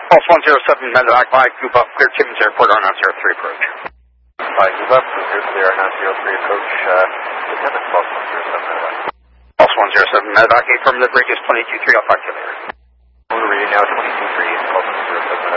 Pulse 107 Medevac by Goob Up, clear Timmins Airport, R903 approach. By Goob Up, clear R903 approach, Lieutenant Pulse 107 Medevac. Pulse 107 Medevac, affirmative, radius 22.3 Alpha Kilo. We're reading now 22.3, Pulse 107 Medevac.